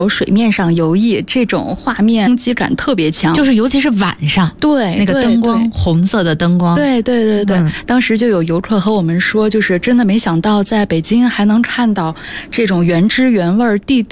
水面上游弋，这种画面冲击感特别强， 就是尤其是晚上， 对那个灯光，红色的灯光， 对，当时就有游客和我们说，就是真的没想到在北京还能看到这种原汁原味地